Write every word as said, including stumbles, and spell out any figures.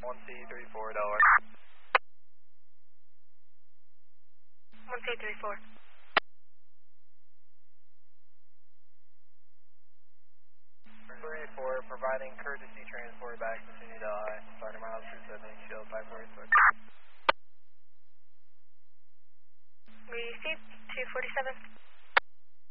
one C three four Delaware. one C three four. three four, providing courtesy transport back to Sunny Delhi, starting miles two seventy, shield five forty-six. Received, two forty-seven.